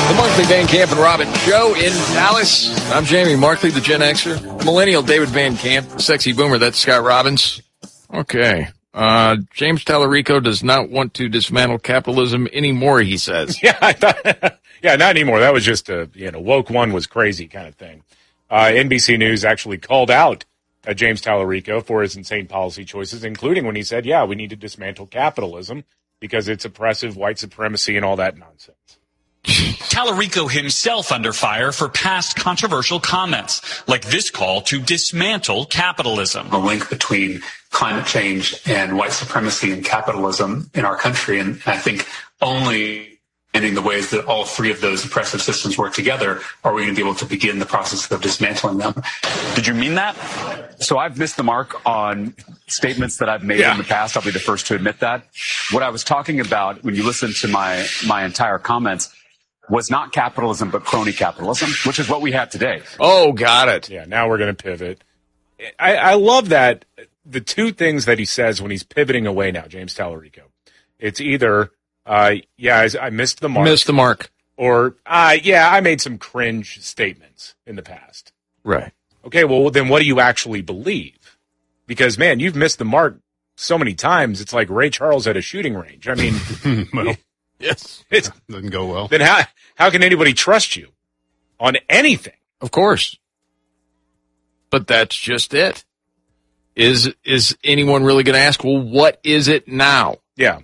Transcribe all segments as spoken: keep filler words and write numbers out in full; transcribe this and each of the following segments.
The Markley, Van Camp, and Robin show in Dallas. I'm Jamie Markley, the Gen Xer. Millennial David Van Camp, the sexy boomer, that's Scott Robbins. Okay. Uh, James Tallarico does not want to dismantle capitalism anymore, he says. Yeah, I thought, yeah, not anymore. That was just a, you know, woke one was crazy kind of thing. Uh, N B C News actually called out uh, James Tallarico for his insane policy choices, including when he said, yeah, we need to dismantle capitalism because it's oppressive, white supremacy, and all that nonsense. Tallarico himself under fire for past controversial comments, like this call to dismantle capitalism. The link between climate change and white supremacy and capitalism in our country, and I think only in the ways that all three of those oppressive systems work together are we going to be able to begin the process of dismantling them. Did you mean that? So I've missed the mark on statements that I've made yeah. in the past. I'll be the first to admit that. What I was talking about when you listen to my, my entire comments was not capitalism, but crony capitalism, which is what we have today. Oh, got it. Yeah, now we're going to pivot. I, I love that the two things that he says when he's pivoting away now, James Tallarico, it's either, uh, yeah, I, I missed the mark. Missed the mark. Or, uh, yeah, I made some cringe statements in the past. Right. Okay, well, then what do you actually believe? Because, man, you've missed the mark so many times, it's like Ray Charles at a shooting range. I mean, well, yes, it doesn't go well. Then how how can anybody trust you on anything? Of course. But that's just it. Is is anyone really going to ask, well, what is it now? Yeah.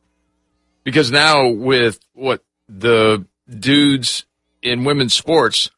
Because now with what the dudes in women's sports